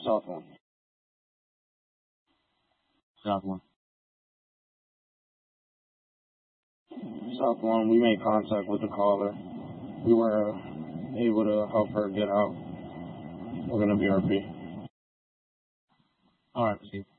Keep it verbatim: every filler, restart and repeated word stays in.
South one. South one. South one, we made contact with the caller. We were uh, able to help her get out. We're going to B R B. All right, Steve.